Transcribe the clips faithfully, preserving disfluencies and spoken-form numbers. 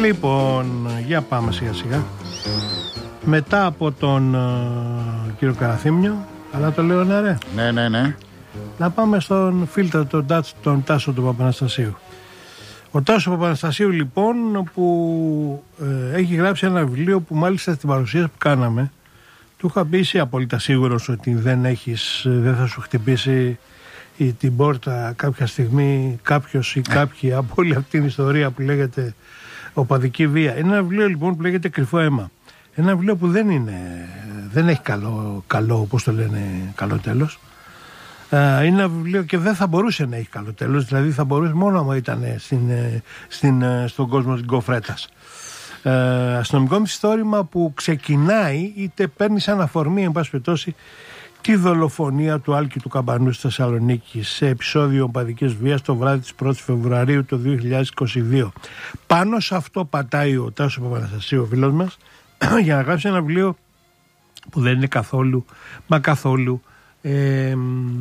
Λοιπόν, για πάμε σιγά σιγά. Μετά από τον uh, κύριο Καραθήμιο, αλλά το λέω ναι ρε. Ναι, ναι, ναι. Να πάμε στον φίλτρο, τον, τον Τάσο του Παπαναστασίου. Ο Τάσος Παπαναστασίου λοιπόν, που ε, έχει γράψει ένα βιβλίο που μάλιστα στην παρουσίαση που κάναμε του είχα πει είσαι απόλυτα σίγουρος ότι δεν έχεις, δεν θα σου χτυπήσει η, την πόρτα κάποια στιγμή κάποιος ή κάποιοι από όλη αυτή την ιστορία που λέγεται οπαδική βία. Είναι ένα βιβλίο λοιπόν που λέγεται Κρυφό αίμα. Ένα βιβλίο που δεν είναι, δεν έχει καλό, καλό όπως το λένε, καλό τέλος. Είναι ένα βιβλίο και δεν θα μπορούσε να έχει καλό τέλος, δηλαδή θα μπορούσε μόνο άμα ήταν στην, στην, στον κόσμο της γκοφρέτας. Ε, αστυνομικό μυθιστόρημα που ξεκινάει είτε παίρνει σαν αφορμή εν πάση περιπτώσει τη δολοφονία του Άλκη του Καμπανού στη Θεσσαλονίκη σε επεισόδιο οπαδικής βίας το βράδυ της πρώτης Φεβρουαρίου του δύο χιλιάδες είκοσι δύο. Πάνω σε αυτό πατάει ο Τάσος Παπαναστασίου, ο φίλος μας, για να γράψει ένα βιβλίο που δεν είναι καθόλου, μα καθόλου ε,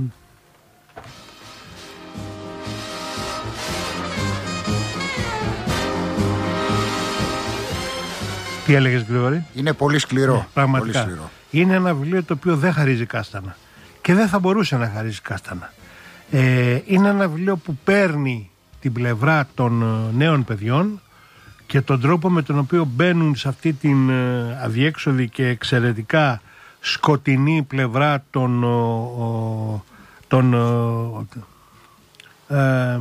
τι έλεγες Γρηγόρη? Είναι πολύ σκληρό. Ναι, πραγματικά. Πολύ σκληρό. Είναι ένα βιβλίο το οποίο δεν χαρίζει κάστανα και δεν θα μπορούσε να χαρίζει κάστανα. Ε, είναι ένα βιβλίο που παίρνει την πλευρά των νέων παιδιών και τον τρόπο με τον οποίο μπαίνουν σε αυτή την αδιέξοδη και εξαιρετικά σκοτεινή πλευρά των, των ε,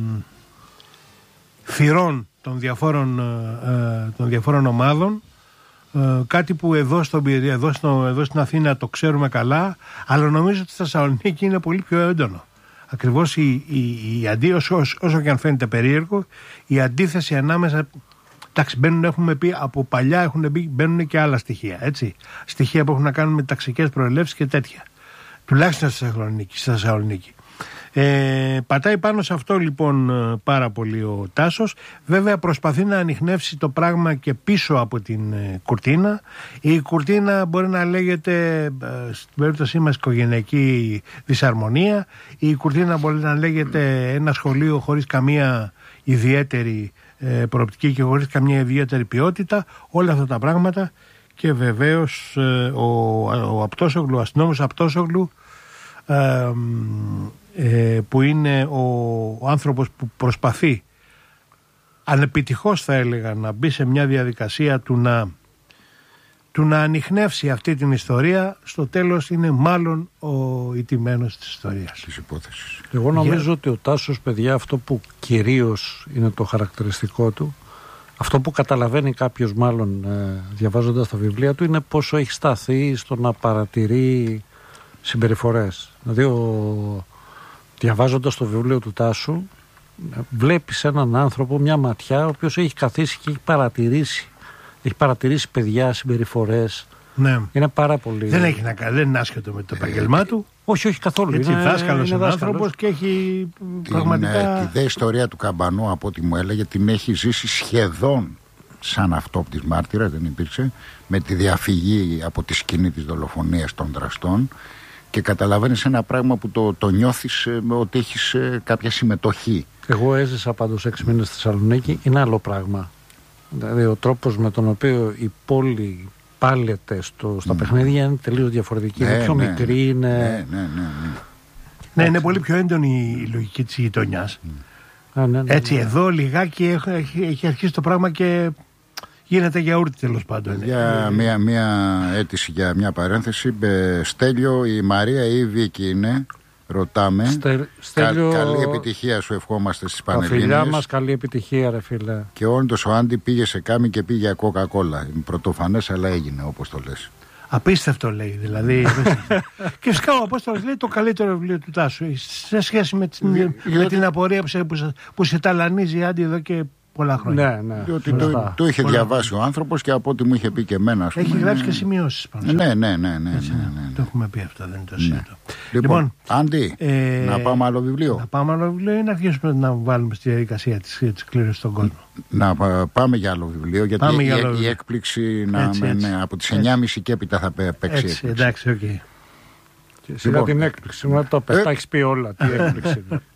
θυρών των διαφόρων, ε, των διαφόρων ομάδων. Ε, κάτι που εδώ, στο, εδώ, στο, εδώ στην Αθήνα το ξέρουμε καλά, αλλά νομίζω ότι στη Θεσσαλονίκη είναι πολύ πιο έντονο. Ακριβώς η, η, η αντί, όσο, όσο και αν φαίνεται περίεργο, η αντίθεση ανάμεσα. Εντάξει, μπαίνουν, έχουμε πει από παλιά, έχουν πει, μπαίνουν και άλλα στοιχεία. Έτσι. Στοιχεία που έχουν να κάνουν με ταξικές προελεύσεις και τέτοια. Τουλάχιστον στη Θεσσαλονίκη. Στη Θεσσαλονίκη. Ε, πατάει πάνω σε αυτό λοιπόν πάρα πολύ ο Τάσος. Βέβαια προσπαθεί να ανιχνεύσει το πράγμα και πίσω από την ε, κουρτίνα. Η κουρτίνα μπορεί να λέγεται ε, στην περίπτωσή μας οικογενειακή δυσαρμονία. Η κουρτίνα μπορεί να λέγεται ένα σχολείο χωρίς καμία ιδιαίτερη ε, προοπτική και χωρίς καμία ιδιαίτερη ποιότητα. Όλα αυτά τα πράγματα. Και βεβαίως ε, ο, ο Απτόσογλου, ο αστυνόμος Απτόσογλου, ε, Ε, που είναι ο, ο άνθρωπος που προσπαθεί ανεπιτυχώς θα έλεγα να μπει σε μια διαδικασία του να, του να ανιχνεύσει αυτή την ιστορία, στο τέλος είναι μάλλον ο ηττημένος της ιστορίας, της υπόθεσης. Εγώ νομίζω Για... ότι ο Τάσος, παιδιά, αυτό που κυρίως είναι το χαρακτηριστικό του, αυτό που καταλαβαίνει κάποιος μάλλον ε, διαβάζοντας τα βιβλία του, είναι πόσο έχει σταθεί στο να παρατηρεί συμπεριφορές. Δηλαδή ο διαβάζοντας το βιβλίο του Τάσου, βλέπεις έναν άνθρωπο, μια ματιά, ο οποίος έχει καθίσει και έχει παρατηρήσει. Έχει παρατηρήσει παιδιά, συμπεριφορές. Ναι. Είναι πάρα πολύ. Δεν έχει να κάνει, δεν είναι άσχετο με το επαγγελμά του. Όχι, όχι καθόλου. Έτσι, είναι δάσκαλος είναι δάσκαλος άνθρωπος και έχει την, πραγματικά. Τη δε ιστορία του Καμπανού, από ό,τι μου έλεγε, την έχει ζήσει σχεδόν σαν αυτόπτης μάρτυρας, δεν υπήρξε, με τη διαφυγή από τη σκηνή της δολοφονίας των δραστών. Και καταλαβαίνεις ένα πράγμα που το, το νιώθεις ε, ότι έχεις ε, κάποια συμμετοχή. Εγώ έζησα πάντως έξι μήνες στη Θεσσαλονίκη, είναι άλλο πράγμα. Δηλαδή ο τρόπος με τον οποίο η πόλη πάλεται στο, στα mm. παιχνίδια είναι τελείως διαφορετική. Ναι, είναι πιο ναι, μικρή, είναι. Ναι, ναι, ναι, ναι. Ναι, είναι πολύ πιο έντονη η λογική της γειτονιάς. Mm. Α, ναι, ναι, Έτσι, ναι. εδώ λιγάκι έχει, έχει αρχίσει το πράγμα και γίνεται γιαούρτι τέλος πάντων. Για μια, μια αίτηση για μια παρένθεση. Στέλιο, η Μαρία ή η Βίκη είναι, ρωτάμε. Στε, Στέλιο... Κα, καλή επιτυχία σου ευχόμαστε στις Πανελλήνιες. Τα φιλιά μας, καλή επιτυχία ρε φίλε. Και όντως ο Άντι πήγε σε Κάμι και πήγε για Coca-Cola. Είναι πρωτοφανές, αλλά έγινε όπως το λες. Απίστευτο λέει, δηλαδή. Και φυσικά ο Απόστολος λέει το καλύτερο βιβλίο του Τάσου σε σχέση με την, με την απορία που σε, που, σε, που σε ταλανίζει η Άντι εδώ και πολλά χρόνια. Ναι, ναι. Διότι το, το είχε πολλά διαβάσει χρόνια. Ο άνθρωπος και από ό,τι μου είχε πει και εμένα. Ας πούμε, έχει γράψει ναι. και σημειώσεις πάνω. Ναι, ναι, ναι, ναι, ναι, ναι, ναι. Το έχουμε πει αυτό, δεν είναι το ναι. σύντο. Λοιπόν, λοιπόν Άντι, ε, να πάμε άλλο βιβλίο. Να πάμε άλλο βιβλίο ή να αρχίσουμε να βάλουμε στη διαδικασία της, της κλήρωσης στον κόσμο. Να πάμε για άλλο βιβλίο, γιατί η, η, η, η έκπληξη να, έτσι, με, έτσι, ναι, από τις εννιά και μισή και έπειτα θα παίξει έτσι, έκπληξη. Εντάξει, οκ. Okay. Σιγά λοιπόν, την έκπληξη, μου το πες, ε, τα έχεις πει όλα, τι έκπληξη.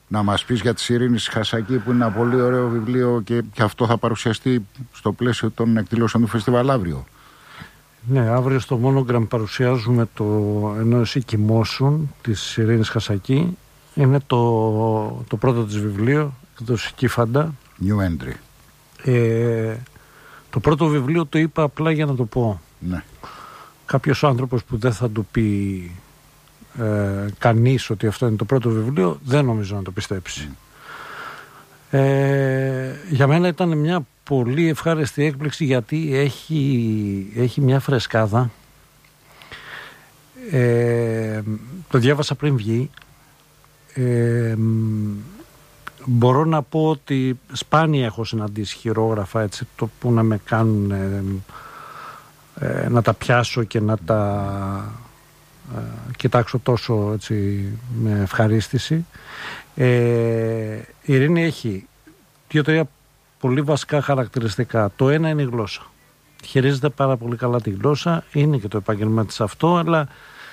Να μας πεις για τη Ειρήνη Χασακή, που είναι ένα πολύ ωραίο βιβλίο και, και αυτό θα παρουσιαστεί στο πλαίσιο των εκδηλώσεων του φεστιβάλ αύριο. Ναι, αύριο στο Monogram παρουσιάζουμε το «Ενώ εσύ κοιμώσουν» της Ειρήνης Χασακή. Είναι το, το πρώτο της βιβλίο, εκδόση Κύφαντα. New entry. Ε, το πρώτο βιβλίο το είπα απλά για να το πω. Ναι. Κάποιος άνθρωπος που δεν θα του πει ε, κανείς ότι αυτό είναι το πρώτο βιβλίο, δεν νομίζω να το πιστέψει. Mm. Ε, για μένα ήταν μια πολύ ευχάριστη έκπληξη, γιατί έχει, έχει μια φρεσκάδα. Ε, το διάβασα πριν βγει. Ε, μπορώ να πω ότι σπάνια έχω συναντήσει χειρόγραφα, έτσι, το που να με κάνουν ε, ε, να τα πιάσω και να τα ε, κοιτάξω τόσο, έτσι, με ευχαρίστηση. Ε, η Ειρήνη έχει δύο-τρία πολύ βασικά χαρακτηριστικά. Το ένα είναι η γλώσσα. Χειρίζεται πάρα πολύ καλά τη γλώσσα, είναι και το επάγγελμα της αυτό, αλλά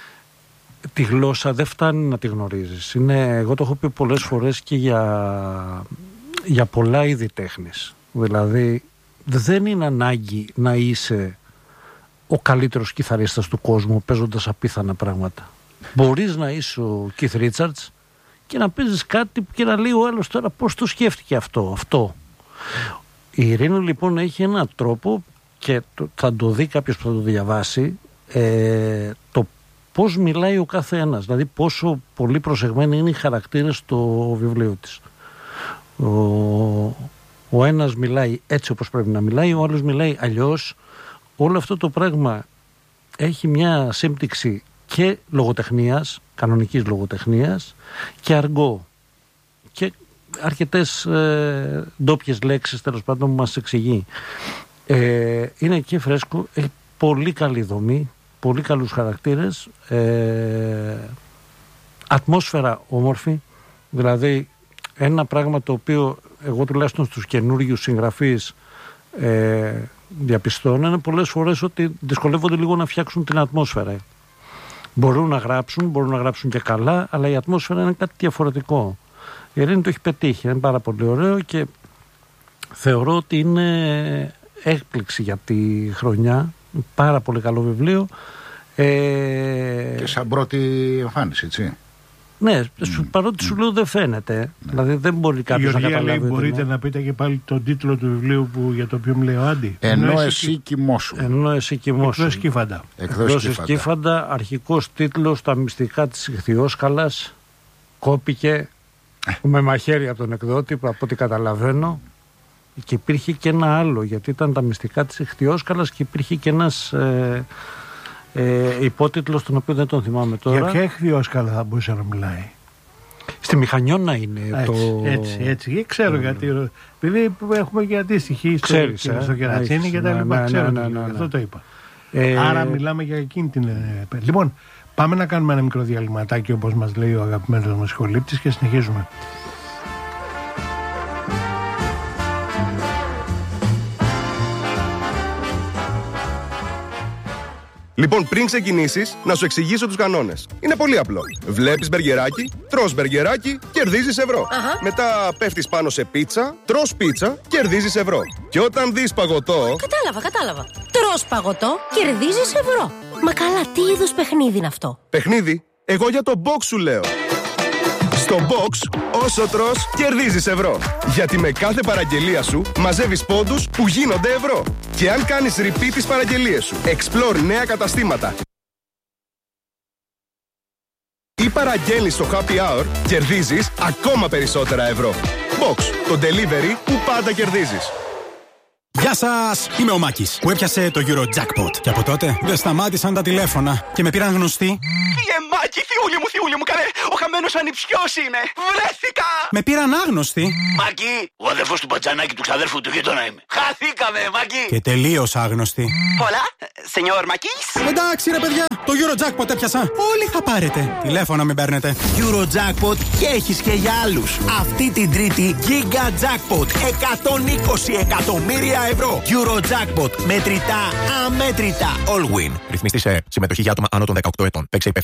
τη γλώσσα δεν φτάνει να τη γνωρίζεις. Είναι, εγώ το έχω πει πολλές φορές και για, για πολλά είδη τέχνης. Δηλαδή δεν είναι ανάγκη να είσαι ο καλύτερος κιθαρίστας του κόσμου παίζοντας απίθανα πράγματα. Μπορείς να είσαι ο Keith Richards και να παίζεις κάτι και να λέει ο άλλος τώρα πώς το σκέφτηκε αυτό, αυτό. Η Ειρήνη λοιπόν έχει έναν τρόπο, και θα το δει κάποιος που θα το διαβάσει, ε, το πώς μιλάει ο κάθε ένας, δηλαδή πόσο πολύ προσεγμένοι είναι οι χαρακτήρες στο βιβλίο της. Ο, ο ένας μιλάει έτσι όπως πρέπει να μιλάει, ο άλλος μιλάει αλλιώς. Όλο αυτό το πράγμα έχει μια σύμπτυξη και λογοτεχνίας, κανονικής λογοτεχνίας, και αργό. Και αρκετές ε, ντόπιες λέξεις, τέλος πάντων, που μας εξηγεί. Ε, είναι και φρέσκο, έχει πολύ καλή δομή, πολύ καλούς χαρακτήρες, ε, ατμόσφαιρα όμορφη, δηλαδή ένα πράγμα το οποίο εγώ τουλάχιστον στους καινούριους συγγραφείς ε, διαπιστώνω είναι πολλές φορές ότι δυσκολεύονται λίγο να φτιάξουν την ατμόσφαιρα. Μπορούν να γράψουν, μπορούν να γράψουν και καλά, αλλά η ατμόσφαιρα είναι κάτι διαφορετικό. Η Ειρήνη το έχει πετύχει, είναι πάρα πολύ ωραίο και θεωρώ ότι είναι έκπληξη για τη χρονιά. Πάρα πολύ καλό βιβλίο. Ε... Και σαν πρώτη εμφάνιση, έτσι. Ναι, mm. παρότι σου λέω δεν φαίνεται. Mm. Δηλαδή δεν μπορεί κάποιος να καταλάβει. Λέει, μπορείτε είναι. να πείτε και πάλι τον τίτλο του βιβλίου που, για το οποίο μιλάει ο Άντι. Ενώ, Ενώ εσύ κοιμώσου. Ενώ εσύ κοιμώσου. Εκδόσεις Κύφαντα. Εκδόσεις Κύφαντα. Αρχικός τίτλος «Τα μυστικά της Ιχθυόσκαλας». Κόπηκε με μαχαίρι από τον εκδότη, από ό,τι καταλαβαίνω. Και υπήρχε και ένα άλλο, γιατί ήταν «Τα μυστικά της Ιχθυόσκαλας» και υπήρχε και ένας ε, ε, υπότιτλος, τον οποίο δεν τον θυμάμαι τώρα. Για ποια Ιχθυόσκαλα θα μπορούσε να μιλάει? Στη Μηχανιώνα είναι. Έτσι, το... έτσι, έτσι. Ξέρω mm. γιατί. Επειδή έχουμε και αντίστοιχη στο, ε, στο Κερατσίνη και τα λοιπά. Ναι, ξέρω. ναι, ναι, ναι, ναι. Αυτό το είπα. Ε... Άρα μιλάμε για εκείνη την. Λοιπόν, πάμε να κάνουμε ένα μικρό διαλυματάκι, όπως μας λέει ο αγαπημένος μας σχολήπτης, και συνεχίζουμε. Λοιπόν, πριν ξεκινήσεις, να σου εξηγήσω τους κανόνες. Είναι πολύ απλό. Βλέπεις μπεργκεράκι, τρως μπεργκεράκι, κερδίζεις ευρώ. Αχα. Μετά πέφτεις πάνω σε πίτσα, τρως πίτσα, κερδίζεις ευρώ. Και όταν δεις παγωτό... Κατάλαβα, κατάλαβα. Τρως παγωτό, κερδίζεις ευρώ. Μα καλά, τι είδους παιχνίδι είναι αυτό? Παιχνίδι? Εγώ για το box σου λέω. Στο box, όσο τρως, κερδίζεις ευρώ. Γιατί με κάθε παραγγελία σου μαζεύεις πόντους που γίνονται ευρώ. Και αν κάνεις repeat τις παραγγελίες σου, explore νέα καταστήματα ή παραγγέλνεις στο happy hour, κερδίζεις ακόμα περισσότερα ευρώ. Box, το delivery που πάντα κερδίζεις. Γεια σας! Είμαι ο Μάκης που έπιασε το Eurojackpot. Και από τότε δεν σταμάτησαν τα τηλέφωνα και με πήραν γνωστοί. Κύριε Μάκη, θιούλη μου, θιούλη μου, καλέ! Ο χαμένος ανιψιός είναι! Βρέθηκα! Με πήραν άγνωστοι. Μάκη, ο αδερφός του Πατζανάκη του ξαδέρφου του γείτονα είμαι. Χαθήκαμε, Μάκη! Και τελείως άγνωστοι. Πολλά, σενιόρ Μάκης. Εντάξει ρε παιδιά, το Eurojackpot έπιασα. Όλοι θα πάρετε. Τηλέφωνο μην παίρνετε. Eurojackpot και έχεις και για άλλους. Αυτή την Τρίτη Giga Jackpot εκατόν είκοσι εκατομμύρια ευρώ. Eurojackpot. Μετρητά, αμέτρητα. All win. Ρυθμιστή σε συμμετοχή για άτομα άνω των δεκαοκτώ ετών. Παίξε υπεύθυνα.